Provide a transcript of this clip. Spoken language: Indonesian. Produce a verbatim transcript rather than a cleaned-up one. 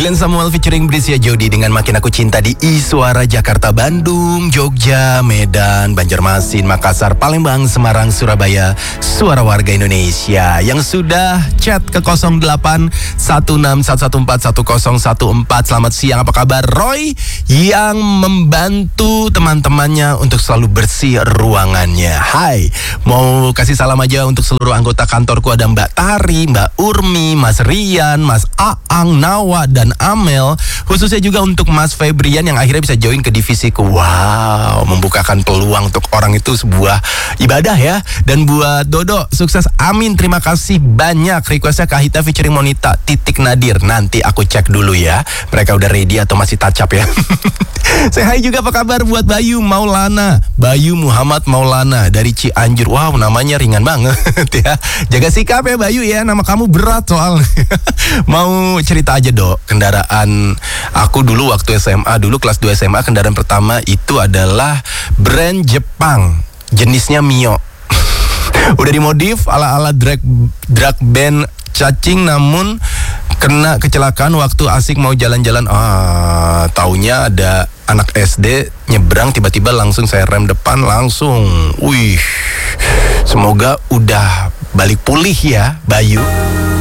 Glenn Samuel featuring Brisia Jody dengan Makin Aku Cinta di I-Suara Jakarta, Bandung, Jogja, Medan, Banjarmasin, Makassar, Palembang, Semarang, Surabaya. Suara warga Indonesia yang sudah chat ke nol delapan satu enam satu satu empat satu nol satu empat. Selamat siang, apa kabar? Roy yang membantu teman-temannya untuk selalu bersih ruangannya. Hai, mau kasih salam aja untuk seluruh anggota kantorku. Ada Mbak Tari, Mbak Urmi, Mas Rian, Mas Aang, Nawa, dan Amel. Khususnya juga untuk Mas Febrian yang akhirnya bisa join ke divisiku. Wow, membukakan peluang untuk orang itu sebuah ibadah ya. Dan buat Dodo, sukses, amin. Terima kasih banyak. Requestnya Kahita featuring Monita, Titik Nadir. Nanti aku cek dulu ya, mereka udah ready atau masih touch up ya. Say hai juga, apa kabar buat Bayu Maulana, Bayu Muhammad Maulana dari Cianjur. Wow, namanya ringan banget ya. Jaga sikap ya Bayu ya, nama kamu berat soal. Mau cerita aja Dok, kendaraan aku dulu waktu S M A, dulu kelas dua S M A, kendaraan pertama itu adalah brand Jepang, jenisnya Mio. Udah dimodif ala-ala drag drag band cacing, namun kena kecelakaan waktu asik mau jalan-jalan. Ah, taunya ada anak S D nyebrang, tiba-tiba langsung saya rem depan langsung. Wih, semoga udah balik pulih ya Bayu.